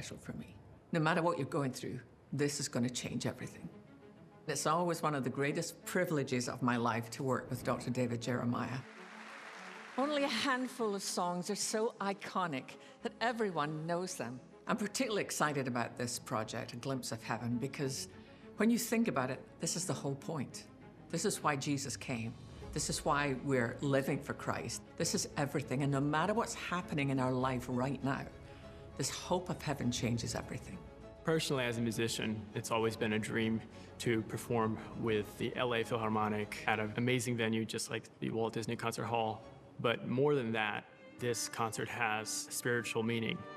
special for me. No matter what you're going through, this is going to change everything. It's always one of the greatest privileges of my life to work with Dr. David Jeremiah. Only a handful of songs are so iconic that everyone knows them. I'm particularly excited about this project, A Glimpse of Heaven, because when you think about it, this is the whole point. This is why Jesus came. This is why we're living for Christ. This is everything, and no matter what's happening in our life right now, this hope of heaven changes everything. Personally, as a musician, it's always been a dream to perform with the LA Philharmonic at an amazing venue just like the Walt Disney Concert Hall. But more than that, this concert has spiritual meaning.